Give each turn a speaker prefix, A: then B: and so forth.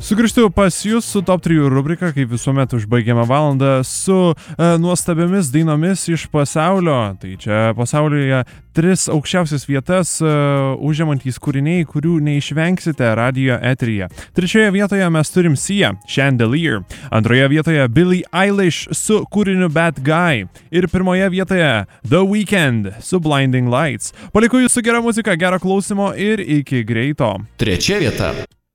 A: Sugrįžtu pas jūs su Top 3 rubrika, kaip visuomet užbaigiame valandą su nuostabiamis dainomis iš pasaulio. Tai čia pasaulyje 3 aukščiausias vietas užimantys kūriniai, kurių neišvengsite radijo eteryje. 3 vietoje mes turim Sia, Chandelier. 2 vietoje Billie Eilish su kūriniu Bad Guy. Ir 1 vietoje The Weeknd su Blinding Lights. Palieku jūs su gera muzika, gero klausimo ir iki greito.
B: 3 vieta.